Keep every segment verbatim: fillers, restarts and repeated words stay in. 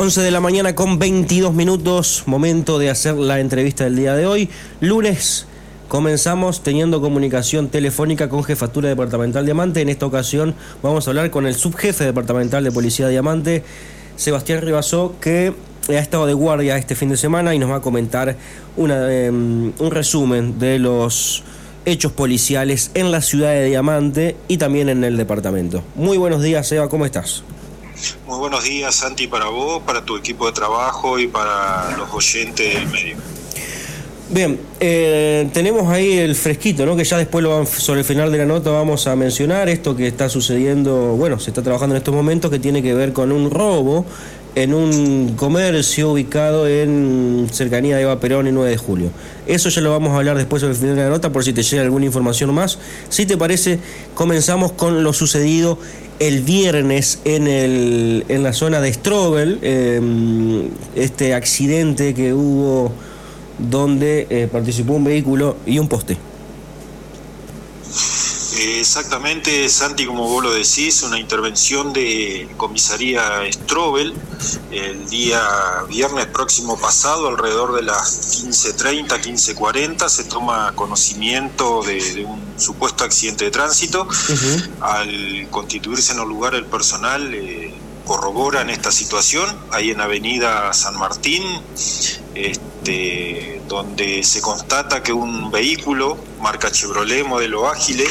once de la mañana con veintidós minutos, momento de hacer la entrevista del día de hoy. Lunes comenzamos teniendo comunicación telefónica con Jefatura Departamental Diamante. En esta ocasión vamos a hablar con el subjefe departamental de Policía de Diamante, Sebastián Ribasó, que ha estado de guardia este fin de semana y nos va a comentar una, eh, un resumen de los hechos policiales en la ciudad de Diamante y también en el departamento. Muy buenos días, Seba, ¿cómo estás? Muy buenos días, Santi, para vos, para tu equipo de trabajo y para los oyentes del medio. Bien, eh, tenemos ahí el fresquito, ¿no? Que ya después lo, sobre el final de la nota vamos a mencionar esto que está sucediendo, bueno, se está trabajando en estos momentos, que tiene que ver con un robo en un comercio ubicado en cercanía de Eva Perón y nueve de julio. Eso ya lo vamos a hablar después sobre el final de la nota, por si te llega alguna información más. Si te parece, comenzamos con lo sucedido el viernes en el en la zona de Strobel, eh, este accidente que hubo donde eh, participó un vehículo y un poste. Exactamente, Santi, como vos lo decís, una intervención de comisaría Strobel el día viernes próximo pasado, alrededor de las quince treinta, quince cuarenta, se toma conocimiento de, de un supuesto accidente de tránsito. Uh-huh. Al constituirse en el lugar el personal eh, corroboran esta situación, ahí en Avenida San Martín, este, donde se constata que un vehículo marca Chevrolet modelo Ágile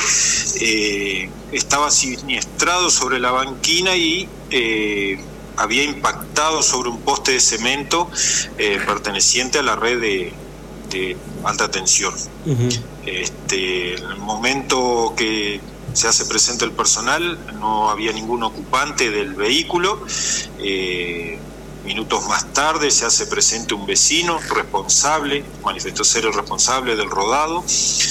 eh, estaba siniestrado sobre la banquina y eh, había impactado sobre un poste de cemento eh, perteneciente a la red de, de alta tensión. Uh-huh. Este, en el momento que se hace presente el personal, no había ningún ocupante del vehículo. Eh, minutos más tarde se hace presente un vecino responsable, manifestó ser el responsable del rodado,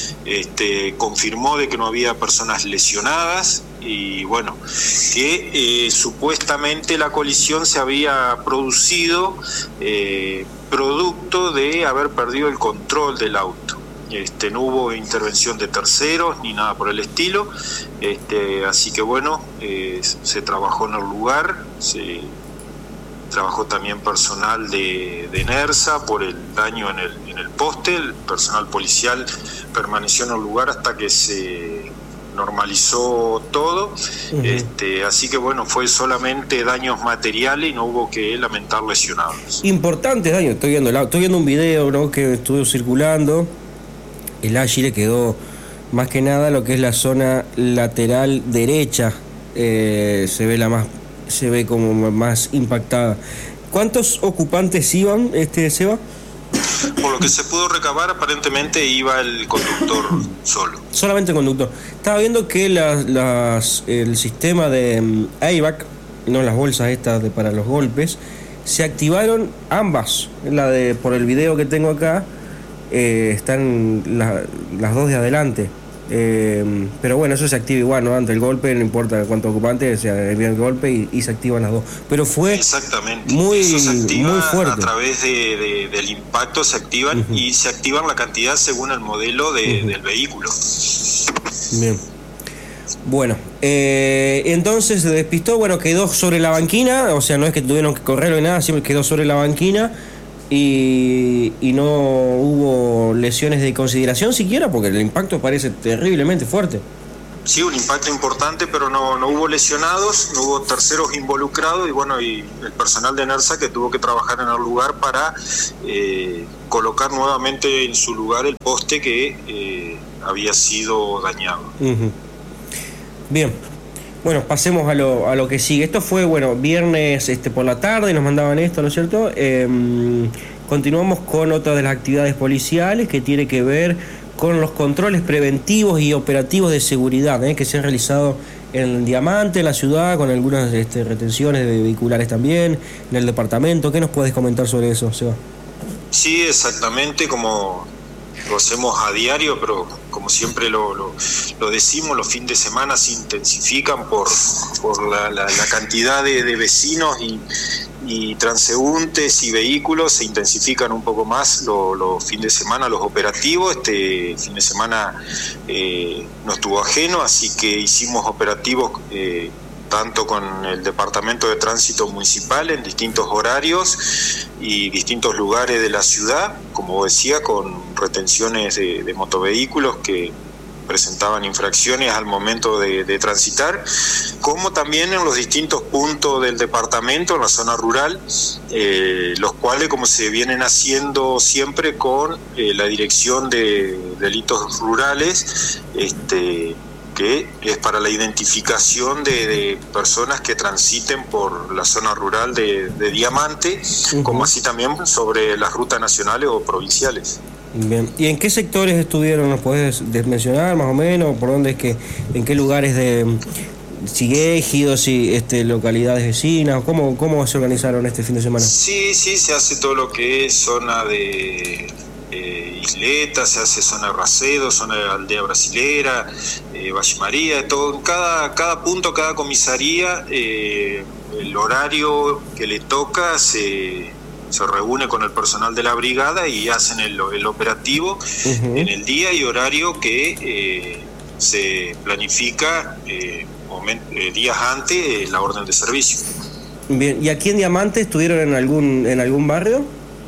este, confirmó de que no había personas lesionadas y bueno, que eh, supuestamente la colisión se había producido eh, producto de haber perdido el control del auto. Este, no hubo intervención de terceros ni nada por el estilo, este, así que bueno, eh, se trabajó en el lugar, se trabajó también personal de, de NERSA por el daño en el, en el poste. El personal policial permaneció en el lugar hasta que se normalizó todo. Uh-huh. este, así que bueno, fue solamente daños materiales y no hubo que lamentar lesionados. Importantes daños, estoy viendo, estoy viendo un video, ¿no?, que estuvo circulando. El Ágil quedó más que nada lo que es la zona lateral derecha, eh, se ve la más, se ve como más impactada. ¿Cuántos ocupantes iban, este Seba? Por lo que se pudo recabar, aparentemente iba el conductor solo. Solamente el conductor. Estaba viendo que las, las, el sistema de um, airbag, no las bolsas estas de, para los golpes, se activaron ambas. La de por el video que tengo acá. Eh, están la, las dos de adelante, eh, pero bueno, eso se activa igual, ¿no? Ante el golpe, no importa cuánto ocupante, se viene el golpe y, y se activan las dos. Pero fue exactamente muy, eso se activa muy fuerte. A través de, de, del impacto se activan. Uh-huh. Y se activan la cantidad según el modelo de, uh-huh. del vehículo. Bien. Bueno, eh, entonces se despistó, bueno, quedó sobre la banquina, o sea, no es que tuvieron que correr o nada, siempre quedó sobre la banquina. Y, y no hubo lesiones de consideración siquiera, porque el impacto parece terriblemente fuerte. Sí, un impacto importante, pero no, no hubo lesionados, no hubo terceros involucrados y bueno, y el personal de NERSA que tuvo que trabajar en el lugar para eh, colocar nuevamente en su lugar el poste que eh, había sido dañado. Uh-huh. Bien. Bueno, pasemos a lo, a lo que sigue. Esto fue, bueno, viernes este, por la tarde, nos mandaban esto, ¿no es cierto? Eh, continuamos con otra de las actividades policiales que tiene que ver con los controles preventivos y operativos de seguridad eh, que se han realizado en Diamante, en la ciudad, con algunas este, retenciones de vehiculares también, en el departamento. ¿Qué nos puedes comentar sobre eso, Seba? Sí, exactamente, como lo hacemos a diario, pero como siempre lo, lo, lo decimos, los fines de semana se intensifican por, por la, la, la cantidad de, de vecinos y, y transeúntes y vehículos, se intensifican un poco más los, los fines de semana, los operativos. Este fin de semana eh, no estuvo ajeno, así que hicimos operativos eh, tanto con el Departamento de Tránsito Municipal en distintos horarios y distintos lugares de la ciudad, como decía, con retenciones de, de motovehículos que presentaban infracciones al momento de, de transitar, como también en los distintos puntos del departamento, en la zona rural, eh, los cuales, como se vienen haciendo siempre con eh, la Dirección de Delitos Rurales, este, que es para la identificación de, de personas que transiten por la zona rural de, de Diamante, uh-huh. como así también sobre las rutas nacionales o provinciales. Bien. ¿Y en qué sectores estuvieron? ¿Nos podés mencionar más o menos? ¿Por dónde es que, en qué lugares de sigue ejidos y este, localidades vecinas? ¿Cómo, ¿Cómo se organizaron este fin de semana? Sí, sí, se hace todo lo que es zona de eh, Isleta, se hace zona de Racedo, zona de Aldea Brasilera, eh, Valle María, todo, en cada, cada punto, cada comisaría, eh, el horario que le toca se... se reúne con el personal de la brigada y hacen el, el operativo uh-huh. en el día y horario que eh, se planifica eh, moment, eh, días antes eh, la orden de servicio. Bien, ¿y aquí en Diamante estuvieron en algún en algún barrio?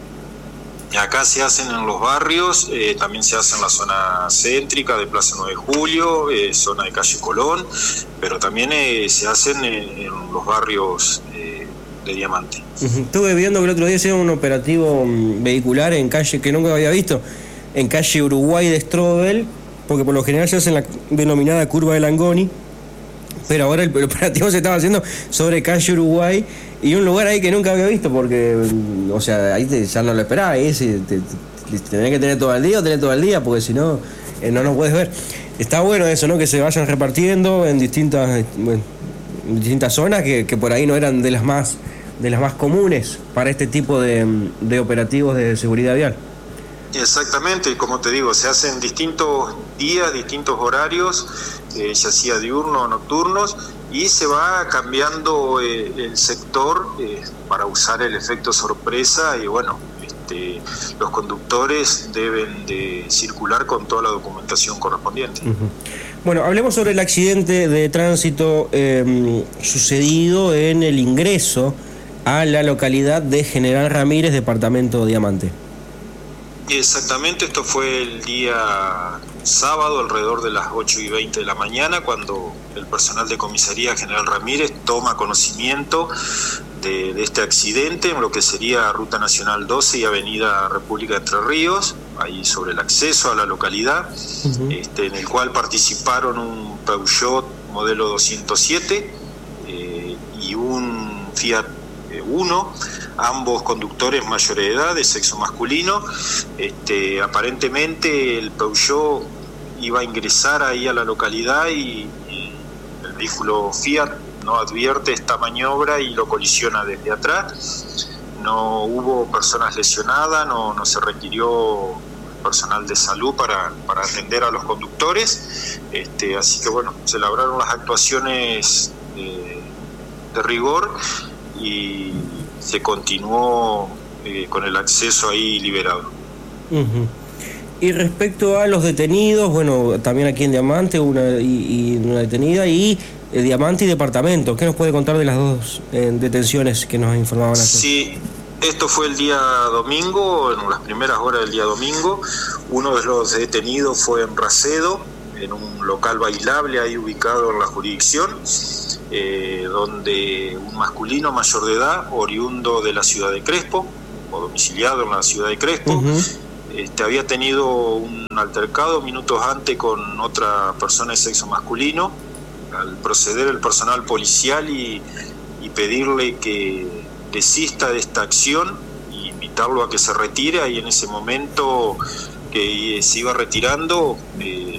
Acá se hacen en los barrios, eh, también se hace en la zona céntrica de Plaza nueve de Julio, eh, zona de Calle Colón, pero también eh, se hacen en, en los barrios eh, de Diamante. Uh-huh. Estuve viendo que el otro día hicieron un operativo um, vehicular en calle que nunca había visto, en calle Uruguay de Strobel, porque por lo general se hace en la denominada curva de Langoni, pero ahora el, el operativo se estaba haciendo sobre calle Uruguay y un lugar ahí que nunca había visto, porque, o sea, ahí te, ya no lo esperaba, ahí te, te, te, tenés que tener todo el día o tener todo el día, porque si no, eh, no nos puedes ver. Está bueno eso, ¿no? Que se vayan repartiendo en distintas, bueno, en distintas zonas que, que por ahí no eran de las más de las más comunes para este tipo de, de operativos de seguridad vial. Exactamente, y como te digo, se hacen distintos días, distintos horarios, eh, ya sea diurnos o nocturnos, y se va cambiando eh, el sector eh, para usar el efecto sorpresa y bueno, este, los conductores deben de circular con toda la documentación correspondiente. Uh-huh. Bueno, hablemos sobre el accidente de tránsito eh, sucedido en el ingreso a la localidad de General Ramírez, departamento Diamante. Exactamente, esto fue el día sábado alrededor de las ocho y veinte de la mañana, cuando el personal de comisaría General Ramírez toma conocimiento de, de este accidente en lo que sería Ruta Nacional doce y Avenida República de Entre Ríos, ahí sobre el acceso a la localidad, uh-huh. este, en el cual participaron un Peugeot modelo doscientos siete eh, y un Fiat Uno, ambos conductores mayores de edad, de sexo masculino. Este, aparentemente el Peugeot iba a ingresar ahí a la localidad y, y el vehículo Fiat no advierte esta maniobra y lo colisiona desde atrás. No hubo personas lesionadas, no, no se requirió personal de salud para, para atender a los conductores. Este, así que bueno, se labraron las actuaciones de, de rigor y se continuó eh, con el acceso ahí liberado. Uh-huh. Y respecto a los detenidos, bueno, también aquí en Diamante una, y, y una detenida, y eh, Diamante y Departamento, ¿qué nos puede contar de las dos eh, detenciones que nos informaban ayer? Sí, esto fue el día domingo, en las primeras horas del día domingo. Uno de los detenidos fue en Racedo, en un local bailable ahí ubicado en la jurisdicción, Eh, donde un masculino mayor de edad, oriundo de la ciudad de Crespo, o domiciliado en la ciudad de Crespo, uh-huh. este, había tenido un altercado minutos antes con otra persona de sexo masculino. Al proceder el personal policial y, y pedirle que desista de esta acción y invitarlo a que se retire, ahí en ese momento que se iba retirando, eh,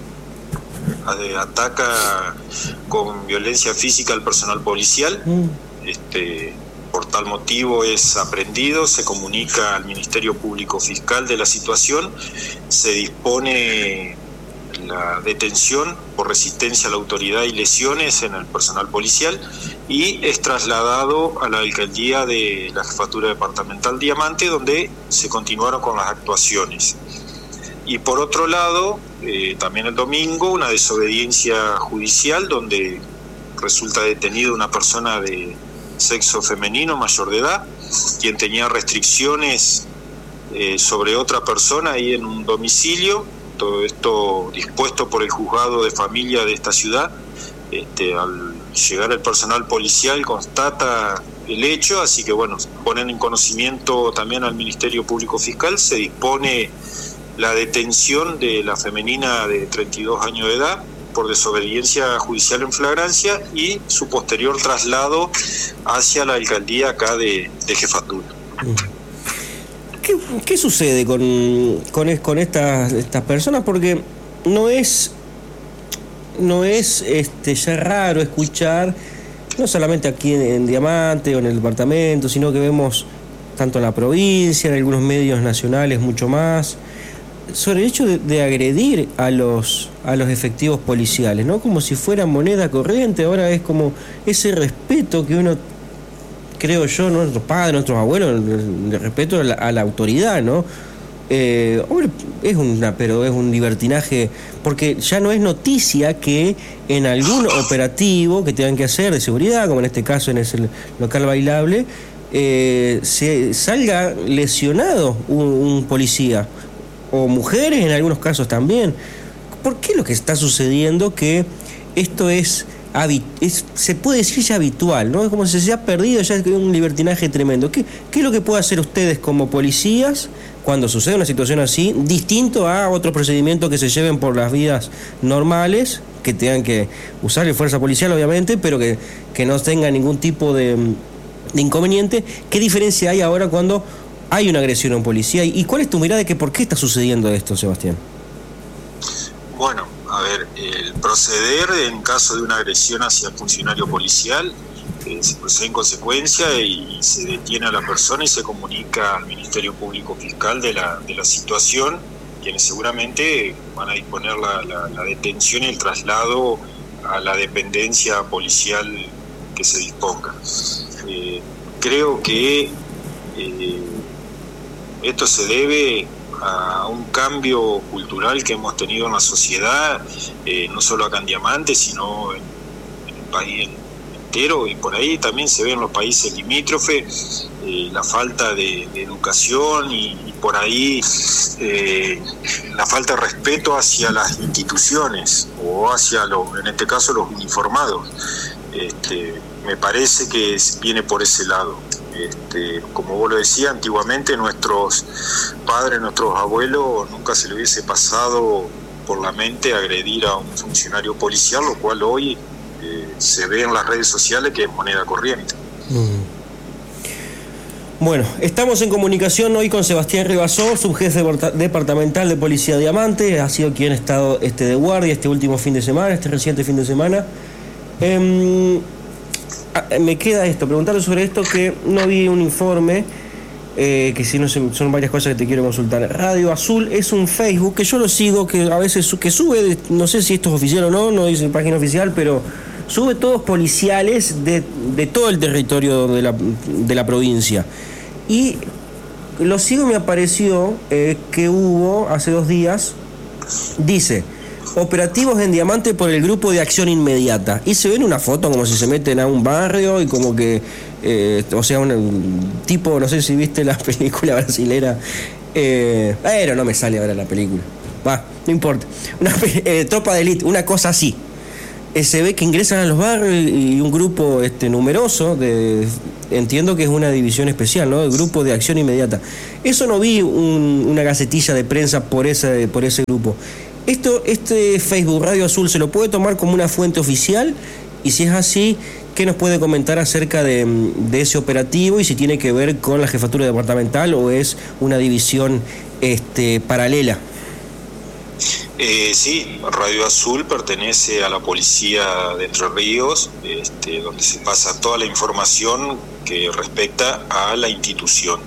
ataca con violencia física al personal policial. Mm. Este, por tal motivo es aprehendido, se comunica al Ministerio Público Fiscal de la situación, se dispone la detención por resistencia a la autoridad y lesiones en el personal policial y es trasladado a la alcaldía de la Jefatura Departamental Diamante, donde se continuaron con las actuaciones. Y por otro lado, eh, también el domingo, una desobediencia judicial donde resulta detenida una persona de sexo femenino mayor de edad, quien tenía restricciones eh, sobre otra persona ahí en un domicilio. Todo esto dispuesto por el juzgado de familia de esta ciudad. Este, al llegar el personal policial constata el hecho, así que bueno, ponen en conocimiento también al Ministerio Público Fiscal, se dispone la detención de la femenina de treinta y dos años de edad por desobediencia judicial en flagrancia y su posterior traslado hacia la alcaldía acá de, de Jefatura. ¿Qué, qué sucede con, con, con estas, estas personas? Porque no es, no es este, ya raro escuchar, no solamente aquí en, en Diamante o en el departamento, sino que vemos tanto en la provincia, en algunos medios nacionales mucho más, sobre el hecho de, de agredir a los a los efectivos policiales, ¿no? Como si fuera moneda corriente. Ahora es como ese respeto que uno, creo yo, ¿no? Nuestros padres, nuestros abuelos, el, el respeto a la, a la autoridad, ¿no? Eh, hombre, es una, pero es un libertinaje, porque ya no es noticia que en algún operativo que tengan que hacer de seguridad, como en este caso en ese local bailable, eh, se salga lesionado un, un policía, o mujeres en algunos casos también. ¿Por qué lo que está sucediendo que esto es, es se puede decir ya habitual, ¿no? Es como si se ha perdido, ya es un libertinaje tremendo. ¿Qué, qué es lo que pueden hacer ustedes como policías cuando sucede una situación así, distinto a otros procedimientos que se lleven por las vías normales, que tengan que usar la fuerza policial obviamente, pero que, que no tengan ningún tipo de, de inconveniente? ¿Qué diferencia hay ahora cuando hay una agresión a un policía? ¿Y cuál es tu mirada de que por qué está sucediendo esto, Sebastián? Bueno, a ver, el proceder en caso de una agresión hacia el funcionario policial, eh, se procede en consecuencia y se detiene a la persona y se comunica al Ministerio Público Fiscal de la, de la situación, quienes seguramente van a disponer la, la, la detención y el traslado a la dependencia policial que se disponga. Eh, creo que eh, esto se debe a un cambio cultural que hemos tenido en la sociedad, eh, no solo acá en Diamante, sino en, en el país entero, y por ahí también se ve en los países limítrofes eh, la falta de, de educación y, y por ahí eh, la falta de respeto hacia las instituciones o hacia, los, en este caso, los uniformados. Este, me parece que viene por ese lado. Este, como vos lo decías, antiguamente nuestros padres, nuestros abuelos, nunca se le hubiese pasado por la mente agredir a un funcionario policial, lo cual hoy eh, se ve en las redes sociales que es moneda corriente. Mm. Bueno, estamos en comunicación hoy con Sebastián Ribasó, subjefe departamental de Policía Diamante. Ha sido quien ha estado este, de guardia este último fin de semana, este reciente fin de semana. Eh, Me queda esto, preguntarle sobre esto, que no vi un informe, eh, que si no son varias cosas que te quiero consultar. Radio Azul es un Facebook que yo lo sigo, que a veces que sube, no sé si esto es oficial o no, no dice página oficial, pero sube todos policiales de, de todo el territorio de la, de la provincia. Y lo sigo, me apareció eh, que hubo hace dos días, dice: operativos en Diamante por el Grupo de Acción Inmediata. Y se ven una foto como si se meten a un barrio y como que, eh, o sea, un, un tipo, no sé si viste la película brasilera, eh, pero no me sale ahora la película. Va, no importa. Una eh, tropa de élite, una cosa así. Eh, se ve que ingresan a los barrios y un grupo este, numeroso, de, entiendo que es una división especial, ¿no? El Grupo de Acción Inmediata. Eso no vi un, una gacetilla de prensa por ese, por ese grupo. Esto, este Facebook Radio Azul, ¿se lo puede tomar como una fuente oficial? Y si es así, ¿qué nos puede comentar acerca de, de ese operativo y si tiene que ver con la jefatura departamental o es una división este, paralela? Eh, sí, Radio Azul pertenece a la Policía de Entre Ríos, este, donde se pasa toda la información que respecta a la institución.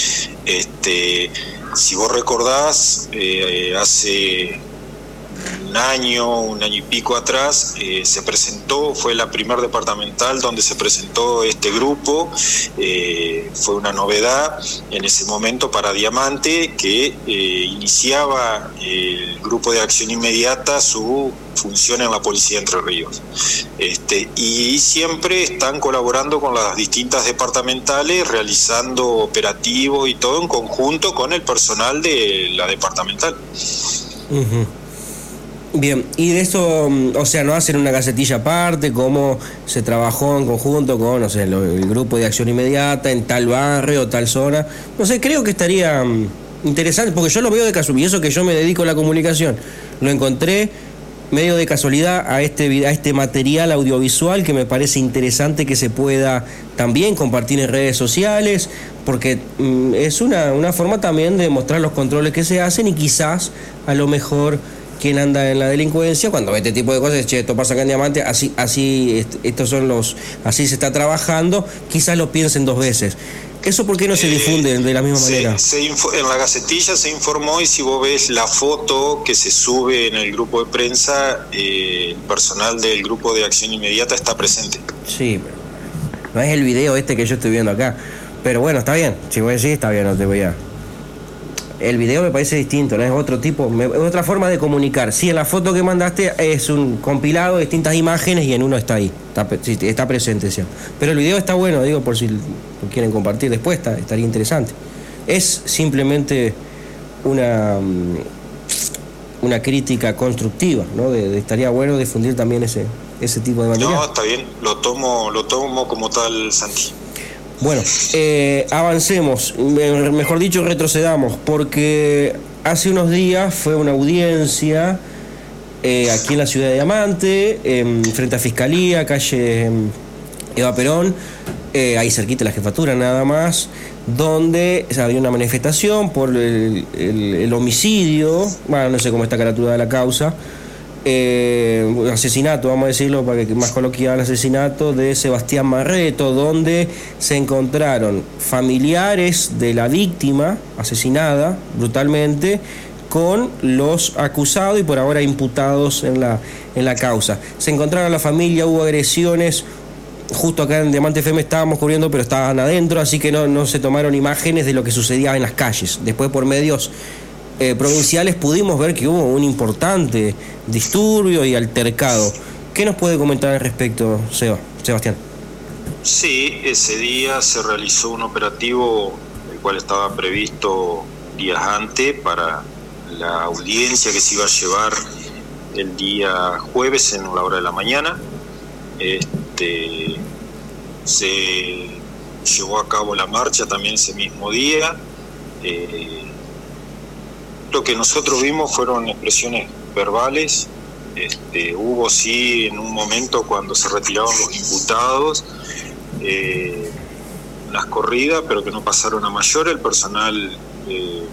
Este, si vos recordás, eh, hace un un año, un año y pico atrás, eh, se presentó, fue la primer departamental donde se presentó este grupo, eh, fue una novedad en ese momento para Diamante, que eh, iniciaba eh, el grupo de acción inmediata su función en la Policía de Entre Ríos. Este, y siempre están colaborando con las distintas departamentales, realizando operativos y todo en conjunto con el personal de la departamental. Uh-huh. Bien, y de eso, o sea, ¿no hacen una gacetilla aparte? ¿Cómo se trabajó en conjunto con, no sé, el grupo de acción inmediata en tal barrio, tal zona? No sé, creo que estaría interesante, porque yo lo veo de casualidad, y eso que yo me dedico a la comunicación, lo encontré medio de casualidad a este, a este material audiovisual que me parece interesante que se pueda también compartir en redes sociales, porque mm, es una, una forma también de mostrar los controles que se hacen, y quizás a lo mejor quien anda en la delincuencia, cuando ve este tipo de cosas, che, esto pasa acá en Diamante, así, así, estos son los, así se está trabajando, quizás lo piensen dos veces. ¿Eso por qué no se difunde eh, de la misma se, manera? Se info, en la Gacetilla se informó, y si vos ves la foto que se sube en el grupo de prensa, eh, el personal del grupo de acción inmediata está presente. Sí, pero no es el video este que yo estoy viendo acá. Pero bueno, está bien, si vos decís, está bien, no te voy a... El video me parece distinto, ¿no? Es otro tipo, es otra forma de comunicar. Sí, en la foto que mandaste es un compilado de distintas imágenes y en uno está ahí, está, está presente, ¿sí? Pero el video está bueno, digo, por si lo quieren compartir después, está, estaría interesante. Es simplemente una, una crítica constructiva, ¿no? De, de estaría bueno difundir también ese, ese tipo de material. No, está bien, lo tomo, lo tomo como tal, Santi. Bueno, eh, avancemos, mejor dicho retrocedamos, porque hace unos días fue una audiencia eh, aquí en la ciudad de Diamante, eh, frente a Fiscalía, calle Eva Perón, eh, ahí cerquita de la jefatura nada más, donde había una manifestación por el, el, el homicidio, bueno, no sé cómo está caraturada la causa, Eh, asesinato, vamos a decirlo para que más coloquial, asesinato de Sebastián Marreto, donde se encontraron familiares de la víctima asesinada brutalmente con los acusados y por ahora imputados en la, en la causa. Se encontraron la familia, hubo agresiones. Justo acá en Diamante F M estábamos cubriendo, pero estaban adentro, así que no, no se tomaron imágenes de lo que sucedía en las calles. Después, por medios Eh, provinciales, pudimos ver que hubo un importante disturbio y altercado. ¿Qué nos puede comentar al respecto, Seba, Sebastián? Sí, ese día se realizó un operativo, el cual estaba previsto días antes para la audiencia que se iba a llevar el día jueves en la hora de la mañana. Este, se llevó a cabo la marcha también ese mismo día. Eh, Lo que nosotros vimos fueron expresiones verbales. Este, hubo sí en un momento cuando se retiraron los imputados eh, unas corridas, pero que no pasaron a mayor. El personal eh,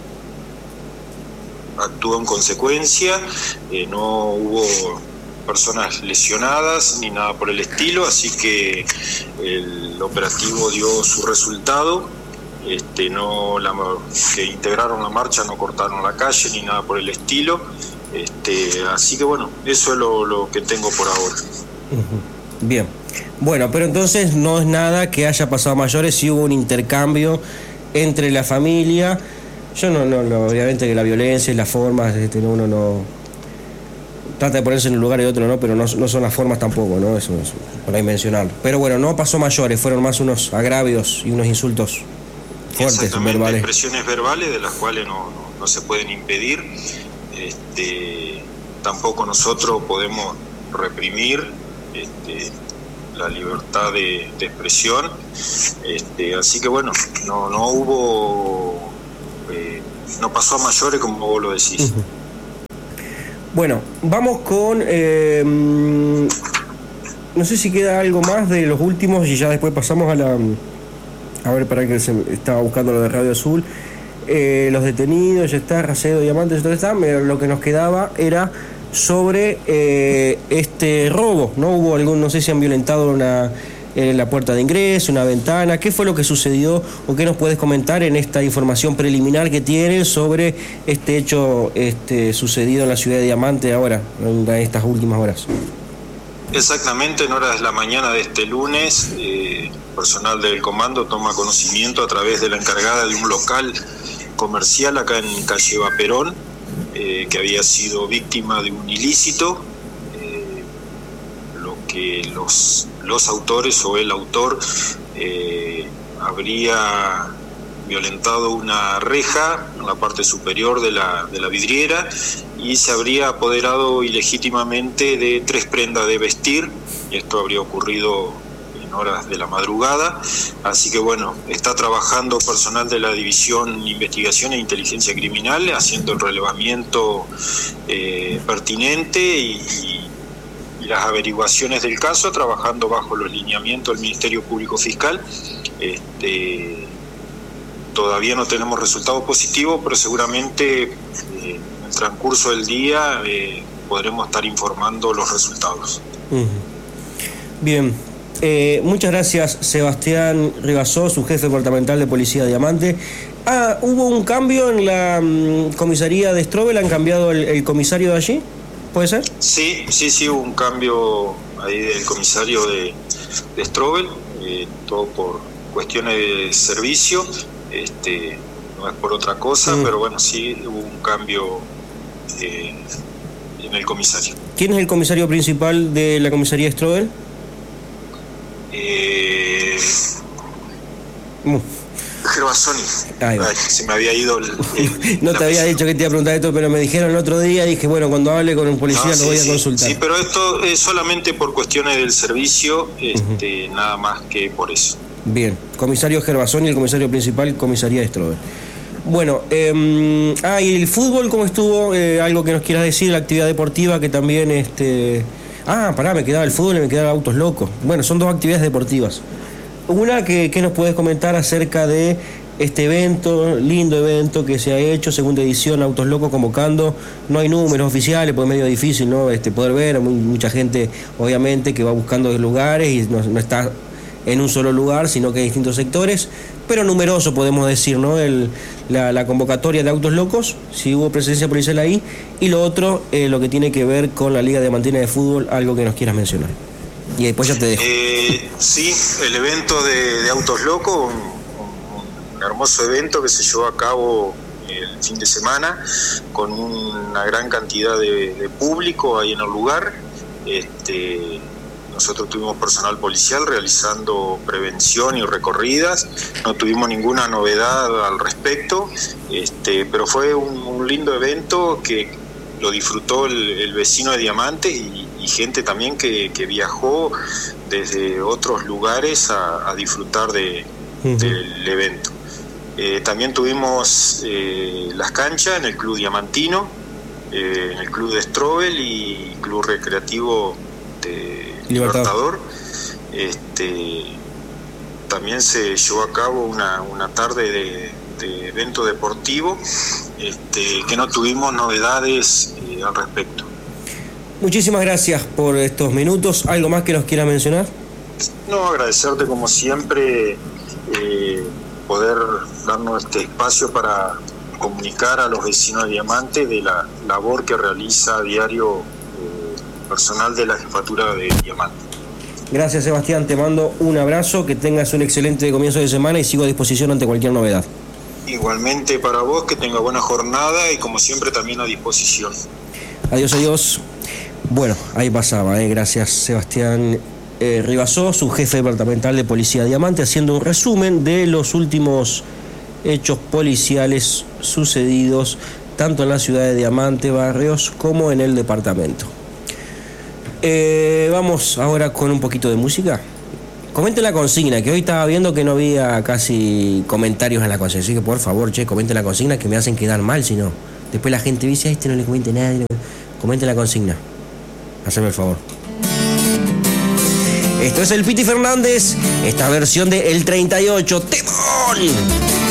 actuó en consecuencia, eh, no hubo personas lesionadas ni nada por el estilo, así que el operativo dio su resultado. Este, no la, que integraron la marcha no cortaron la calle ni nada por el estilo, este, así que bueno, eso es lo, lo que tengo por ahora. Bien, bueno, pero entonces no es nada que haya pasado a mayores, sí hubo un intercambio entre la familia. Yo no, no, no obviamente que la violencia y las formas, este, uno no trata de ponerse en un lugar y otro no, pero no, no son las formas tampoco, ¿no? Eso es por ahí mencionarlo. Pero bueno, no pasó a mayores, fueron más unos agravios y unos insultos fuertes, verbales. Expresiones verbales de las cuales no, no, no se pueden impedir. Este, tampoco nosotros podemos reprimir este, la libertad de, de expresión. Este, así que bueno, no, no hubo, eh, no pasó a mayores como vos lo decís. Uh-huh. Bueno, vamos con, eh, no sé si queda algo más de los últimos y ya después pasamos a la... A ver, para que se estaba buscando lo de Radio Azul. Eh, los detenidos, ya está, Racedo, Diamantes, todo está. Lo que nos quedaba era sobre eh, este robo, ¿no? Hubo algún, no sé si han violentado una en la puerta de ingreso, una ventana. ¿Qué fue lo que sucedió o qué nos puedes comentar en esta información preliminar que tienes sobre este hecho este, sucedido en la ciudad de Diamante ahora, en estas últimas horas? Exactamente, en horas de la mañana de este lunes, eh, personal del comando toma conocimiento a través de la encargada de un local comercial acá en calle Vaperón, eh, que había sido víctima de un ilícito, eh, lo que los, los autores o el autor eh, habría violentado una reja en la parte superior de la, de la vidriera y se habría apoderado ilegítimamente de tres prendas de vestir, y esto habría ocurrido en horas de la madrugada. Así que bueno, está trabajando personal de la División Investigación e Inteligencia Criminal haciendo el relevamiento eh, pertinente y, y las averiguaciones del caso, trabajando bajo los lineamientos del Ministerio Público Fiscal. Este, todavía no tenemos resultados positivos, pero seguramente eh, en el transcurso del día eh, podremos estar informando los resultados. Uh-huh. Bien, eh, muchas gracias Sebastián Ribasó, su jefe departamental de Policía de Diamante. Ah, ¿hubo un cambio en la um, comisaría de Strobel? ¿Han cambiado el, el comisario de allí? ¿Puede ser? Sí, sí, sí, hubo un cambio ahí del comisario de, de Strobel, eh, todo por cuestiones de servicio. Este, no es por otra cosa, mm. pero bueno, sí hubo un cambio eh, en el comisario. ¿Quién es el comisario principal de la comisaría Strobel? Eh, mm. Gervasoni. Ay, se me había ido el, el, no te había presión. Dicho que te iba a preguntar esto, pero me dijeron el otro día, dije, bueno, cuando hable con un policía no, lo sí, voy a sí, consultar. Sí, pero esto es solamente por cuestiones del servicio, este, uh-huh. nada más que por eso. Bien, comisario Gervasoni, el comisario principal, comisaría Strobel. Bueno, eh, ah, y el fútbol, ¿cómo estuvo? Eh, algo que nos quieras decir, la actividad deportiva que también, este... Ah, pará, me quedaba el fútbol y me quedaba Autos Locos. Bueno, son dos actividades deportivas. Una, que, que nos puedes comentar acerca de este evento, lindo evento que se ha hecho, segunda edición, Autos Locos convocando. No hay números oficiales, porque es medio difícil, ¿no? Este, poder ver, muy, mucha gente, obviamente, que va buscando lugares y no, no está en un solo lugar, sino que hay distintos sectores, pero numeroso podemos decir, ¿no? El, la, la convocatoria de Autos Locos, si hubo presencia policial ahí, y lo otro, eh, lo que tiene que ver con la Liga Diamantina de Fútbol, algo que nos quieras mencionar. Y después ya te dejo. Eh, sí, el evento de, de Autos Locos, un, un, un hermoso evento que se llevó a cabo el fin de semana, con una gran cantidad de, de público ahí en el lugar. Este... Nosotros tuvimos personal policial realizando prevención y recorridas, no tuvimos ninguna novedad al respecto, este, pero fue un, un lindo evento que lo disfrutó el, el vecino de Diamante y, y gente también que, que viajó desde otros lugares a, a disfrutar de, uh-huh. del evento. Eh, también tuvimos eh, las canchas en el Club Diamantino, eh, en el Club de Strobel y Club Recreativo de Libertador. Este, también se llevó a cabo una, una tarde de, de evento deportivo, este, que no tuvimos novedades eh, al respecto. Muchísimas gracias por estos minutos. ¿Algo más que nos quieras mencionar? No, agradecerte como siempre eh, poder darnos este espacio para comunicar a los vecinos de Diamante de la labor que realiza a diario personal de la jefatura de Diamante. Gracias, Sebastián, te mando un abrazo, que tengas un excelente comienzo de semana y sigo a disposición ante cualquier novedad. Igualmente para vos, que tenga buena jornada y como siempre también a disposición. Adiós, adiós. Bueno, ahí pasaba, ¿eh? Gracias, Sebastián eh, Ribasó, su jefe departamental de Policía de Diamante, haciendo un resumen de los últimos hechos policiales sucedidos tanto en la ciudad de Diamante, Barrios, como en el departamento. Eh, vamos ahora con un poquito de música. Comente la consigna, que hoy estaba viendo que no había casi comentarios en la consigna. Así que por favor, che, comente la consigna, que me hacen quedar mal, si no. Después la gente dice, a este no le comente nada. Comente la consigna. Haceme el favor. Esto es el Piti Fernández, esta versión de El treinta y ocho. ¡Temón!